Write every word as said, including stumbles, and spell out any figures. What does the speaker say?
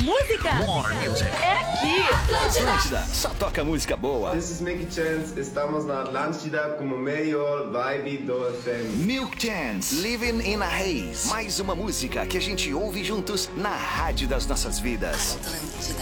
música More music. é aqui. Atlântida, só toca música boa. This is Mickey Chance, estamos na Atlântida como melhor vibe do F M. Milk Chance, Living in a Haze. Mais uma música que a gente ouve juntos na rádio das nossas vidas. Atlântida.